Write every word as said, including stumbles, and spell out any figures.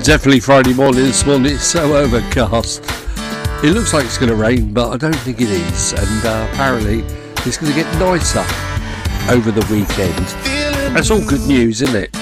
Definitely Friday morning this morning. It's so overcast. It looks like it's going to rain, but I don't think it is. And uh, apparently it's going to get nicer over the weekend. That's all good news, isn't it?